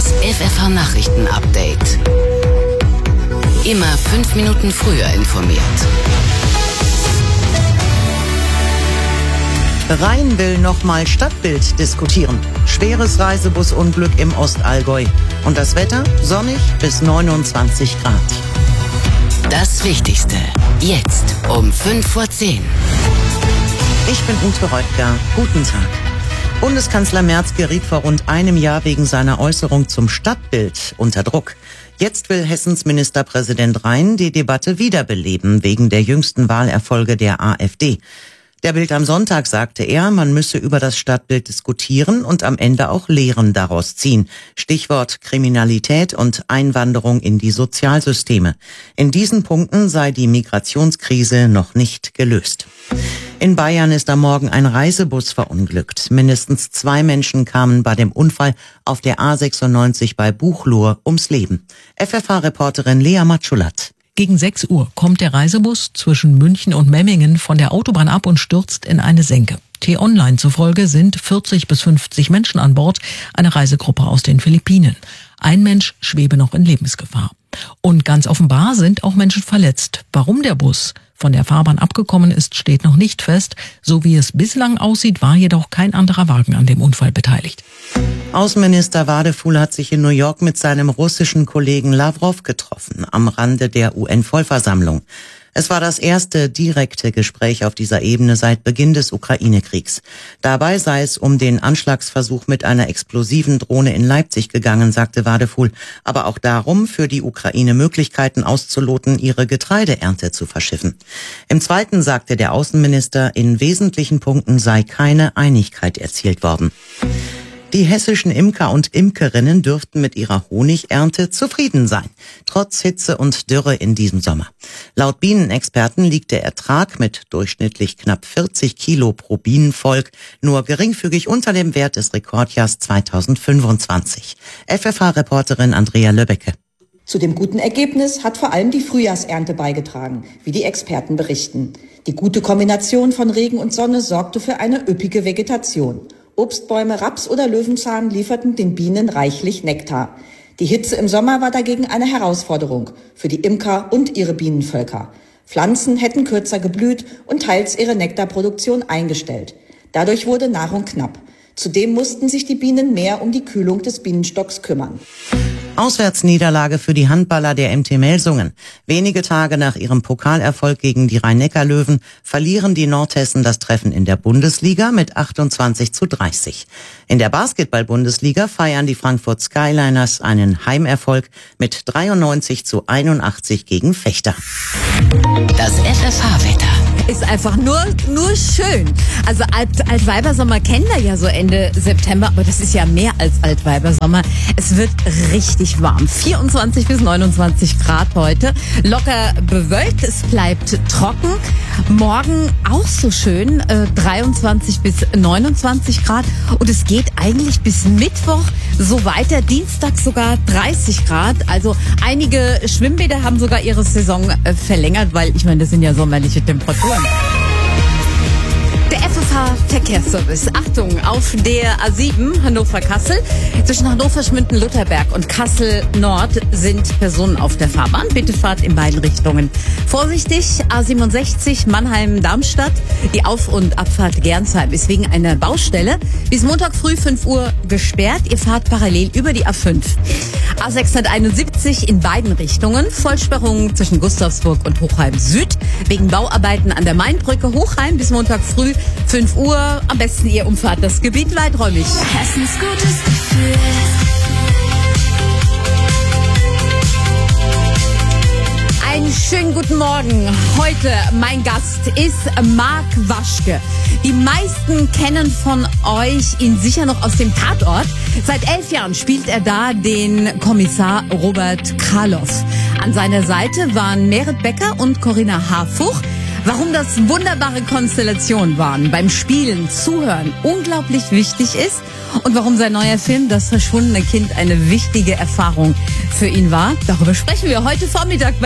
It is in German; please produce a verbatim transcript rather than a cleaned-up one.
Das F F H-Nachrichten-Update. Immer fünf Minuten früher informiert. Rhein will nochmal Stadtbild diskutieren. Schweres Reisebusunglück im Ostallgäu. Und das Wetter sonnig bis neunundzwanzig Grad. Das Wichtigste jetzt um fünf vor zehn. Ich bin Ute Reutger. Guten Tag. Bundeskanzler Merz geriet vor rund einem Jahr wegen seiner Äußerung zum Stadtbild unter Druck. Jetzt will Hessens Ministerpräsident Rhein die Debatte wiederbeleben wegen der jüngsten Wahlerfolge der AfD. Der Bild am Sonntag sagte er, man müsse über das Stadtbild diskutieren und am Ende auch Lehren daraus ziehen. Stichwort Kriminalität und Einwanderung in die Sozialsysteme. In diesen Punkten sei die Migrationskrise noch nicht gelöst. In Bayern ist am Morgen ein Reisebus verunglückt. Mindestens zwei Menschen kamen bei dem Unfall auf der A sechsundneunzig bei Buchloe ums Leben. F F H-Reporterin Lea Matschulat. Gegen sechs Uhr kommt der Reisebus zwischen München und Memmingen von der Autobahn ab und stürzt in eine Senke. T-Online zufolge sind vierzig bis fünfzig Menschen an Bord, eine Reisegruppe aus den Philippinen. Ein Mensch schwebe noch in Lebensgefahr. Und ganz offenbar sind auch Menschen verletzt. Warum der Bus von der Fahrbahn abgekommen ist, steht noch nicht fest. So wie es bislang aussieht, war jedoch kein anderer Wagen an dem Unfall beteiligt. Außenminister Wadefuhl hat sich in New York mit seinem russischen Kollegen Lawrow getroffen, am Rande der U N-Vollversammlung. Es war das erste direkte Gespräch auf dieser Ebene seit Beginn des Ukraine-Kriegs. Dabei sei es um den Anschlagsversuch mit einer explosiven Drohne in Leipzig gegangen, sagte Wadefuhl, aber auch darum, für die Ukraine Möglichkeiten auszuloten, ihre Getreideernte zu verschiffen. Im Zweiten sagte der Außenminister, in wesentlichen Punkten sei keine Einigkeit erzielt worden. Die hessischen Imker und Imkerinnen dürften mit ihrer Honigernte zufrieden sein, trotz Hitze und Dürre in diesem Sommer. Laut Bienenexperten liegt der Ertrag mit durchschnittlich knapp vierzig Kilo pro Bienenvolk nur geringfügig unter dem Wert des Rekordjahrs zweitausendfünfundzwanzig. F F H-Reporterin Andrea Löbbecke. Zu dem guten Ergebnis hat vor allem die Frühjahrsernte beigetragen, wie die Experten berichten. Die gute Kombination von Regen und Sonne sorgte für eine üppige Vegetation. Obstbäume, Raps oder Löwenzahn lieferten den Bienen reichlich Nektar. Die Hitze im Sommer war dagegen eine Herausforderung für die Imker und ihre Bienenvölker. Pflanzen hätten kürzer geblüht und teils ihre Nektarproduktion eingestellt. Dadurch wurde Nahrung knapp. Zudem mussten sich die Bienen mehr um die Kühlung des Bienenstocks kümmern. Auswärtsniederlage für die Handballer der M T Melsungen. Wenige Tage nach ihrem Pokalerfolg gegen die Rhein-Neckar-Löwen verlieren die Nordhessen das Treffen in der Bundesliga mit achtundzwanzig zu dreißig. In der Basketball-Bundesliga feiern die Frankfurt Skyliners einen Heimerfolg mit dreiundneunzig zu einundachtzig gegen Vechta. Das F F H-Wetter. Ist einfach nur nur schön. Also Alt, Altweibersommer kennen wir ja so Ende September, aber das ist ja mehr als Altweibersommer. Es wird richtig warm. vierundzwanzig bis neunundzwanzig Grad heute. Locker bewölkt, es bleibt trocken. Morgen auch so schön, äh, dreiundzwanzig bis neunundzwanzig Grad. Und es geht eigentlich bis Mittwoch so weiter. Dienstag sogar dreißig Grad. Also einige Schwimmbäder haben sogar ihre Saison äh, verlängert, weil ich meine, das sind ja sommerliche Temperaturen. Der F F H-Verkehrsservice. Achtung, auf der A sieben Hannover-Kassel. Zwischen Hannover-Schmünden-Lutherberg und Kassel-Nord sind Personen auf der Fahrbahn. Bitte fahrt in beiden Richtungen vorsichtig. A siebenundsechzig Mannheim-Darmstadt. Die Auf- und Abfahrt Gernsheim ist wegen einer Baustelle bis Montag früh fünf Uhr gesperrt. Ihr fahrt parallel über die A fünf. A sechshunderteinundsiebzig in beiden Richtungen. Vollsperrung zwischen Gustavsburg und Hochheim Süd. Wegen Bauarbeiten an der Mainbrücke Hochheim bis Montag früh fünf Uhr. Am besten ihr umfahrt das Gebiet weiträumig. Hessens gutes Gefühl. Einen schönen guten Morgen. Heute mein Gast ist Marc Waschke. Die meisten kennen von euch ihn sicher noch aus dem Tatort. Seit elf Jahren spielt er da den Kommissar Robert Karloff. An seiner Seite waren Merit Becker und Corinna Harfuch. Warum das wunderbare Konstellationen waren, beim Spielen, Zuhören unglaublich wichtig ist und warum sein neuer Film Das verschwundene Kind eine wichtige Erfahrung für ihn war, darüber sprechen wir heute Vormittag bei